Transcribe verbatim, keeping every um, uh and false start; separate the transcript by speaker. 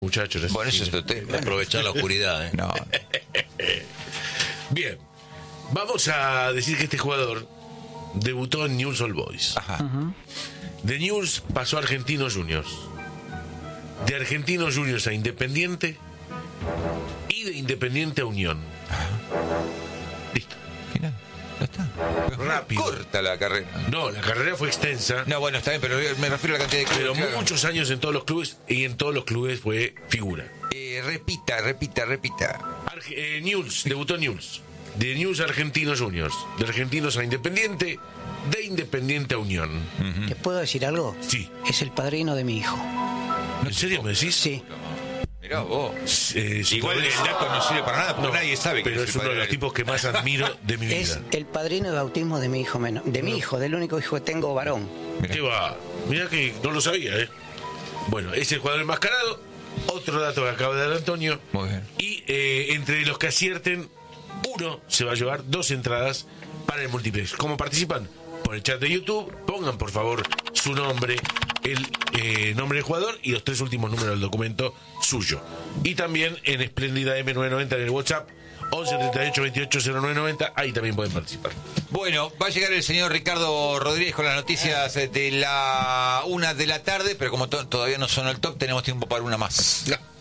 Speaker 1: Muchachos,
Speaker 2: bueno, eso es tu tema.
Speaker 3: Aprovechar la oscuridad, ¿eh?
Speaker 2: No.
Speaker 1: Bien, vamos a decir que este jugador debutó en Newell's Old Boys.
Speaker 2: Ajá.
Speaker 4: Uh-huh.
Speaker 1: De Newell's pasó a Argentinos Juniors. De Argentinos Juniors a Independiente. Y de Independiente a Unión. Listo.
Speaker 2: Mirá, ya está.
Speaker 1: Rápido.
Speaker 2: Corta la carrera.
Speaker 1: No, la carrera fue extensa.
Speaker 2: No, bueno, está bien, pero me refiero a la cantidad de clubes.
Speaker 1: Pero
Speaker 2: claro.
Speaker 1: muchos años en todos los clubes. Y en todos los clubes fue figura.
Speaker 2: Eh, repita, repita, repita.
Speaker 1: Arge- eh, Newell's, debutó en Newell's. De Newell's a Argentinos Juniors. De Argentinos a Independiente. De Independiente a Unión.
Speaker 4: ¿Te puedo decir algo?
Speaker 1: Sí.
Speaker 4: Es el padrino de mi hijo.
Speaker 1: ¿En serio me decís?
Speaker 4: Sí.
Speaker 2: Mirá vos.
Speaker 1: Eh, si
Speaker 2: Igual el
Speaker 1: podés-
Speaker 2: dato no sirve para nada porque
Speaker 1: No,
Speaker 2: nadie sabe que
Speaker 1: pero es uno de los tipos que más admiro de mi
Speaker 4: Es
Speaker 1: vida.
Speaker 4: el padrino de bautismo de mi hijo menor. De mi hijo, del único hijo que tengo varón.
Speaker 2: Mirá.
Speaker 1: ¿Qué va? Mirá que no lo sabía, ¿eh? Bueno, es el jugador enmascarado. Otro dato que acaba de dar Antonio.
Speaker 2: Muy bien.
Speaker 1: Y eh, entre los que acierten, uno se va a llevar dos entradas para el multiplex. ¿Cómo participan? Por el chat de YouTube. Pongan, por favor, su nombre, el eh, nombre del jugador y los tres últimos números del documento suyo. Y también en Espléndida M nueve noventa en el WhatsApp, once treinta y ocho veintiocho cero nueve noventa. Ahí también pueden participar.
Speaker 2: Bueno, va a llegar el señor Ricardo Rodríguez con las noticias de la una de la tarde, pero como to- todavía no son el top, tenemos tiempo para una más.